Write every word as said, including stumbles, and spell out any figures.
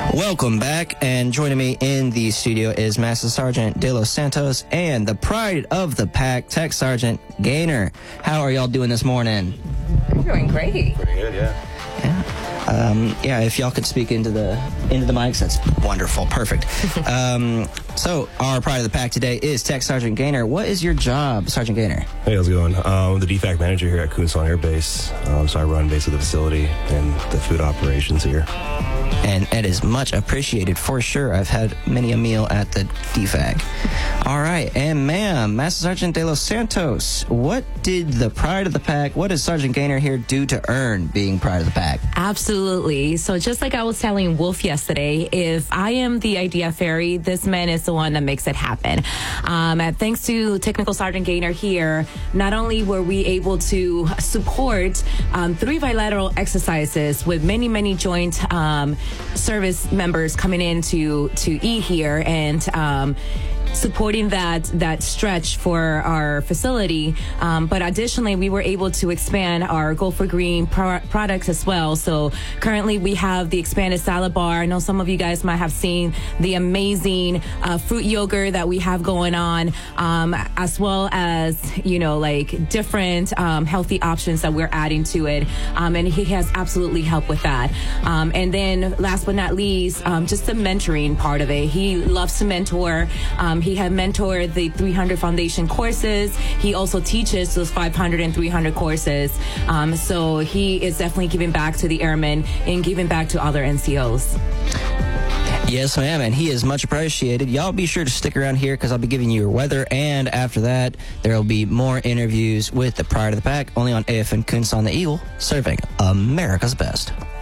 Welcome back, and joining me in the studio is Master Sergeant De Los Santos and the pride of the pack, Tech Sergeant Gaynor. How are y'all doing this morning? We're doing great. Pretty good, yeah. Yeah. Um, yeah, if y'all could speak into the into the mics, that's wonderful. Perfect. um, so, our pride of the pack today is Tech Sergeant Gaynor. What is your job, Sergeant Gaynor? Hey, how's it going? Um, I'm the D FAC manager here at Kunsan Air Base. Um, so I run basically the facility and the food operations here. And it is much appreciated for sure. I've had many a meal at the D FAC. All right, and ma'am, Master Sergeant De Los Santos, what did the pride of the pack, what does Sergeant Gaynor here do to earn being pride of the pack? Absolutely. So just like I was telling Wolf yesterday, if I am the idea fairy, this man is the one that makes it happen. Um, and thanks to Technical Sergeant Gaynor here, not only were we able to support um, three bilateral exercises with many, many joint um, service members coming in to, to eat here and um, supporting that that stretch for our facility. Um, but additionally, we were able to expand our Go for Green pro products as well. So currently we have the expanded salad bar. I know some of you guys might have seen the amazing uh, fruit yogurt that we have going on, um, as well as, you know, like different um, healthy options that we're adding to it. Um, and he has absolutely helped with that. Um, and then last but not least, um, just the mentoring part of it. He loves to mentor. Um, He had mentored the three hundred foundation courses. He also teaches those five hundred and three hundred courses. Um, so he is definitely giving back to the airmen and giving back to other N C Os. Yes, ma'am, and he is much appreciated. Y'all be sure to stick around here because I'll be giving you your weather, and after that, there will be more interviews with the pride of the pack, only on A F N Kunsan the Eagle, serving America's best.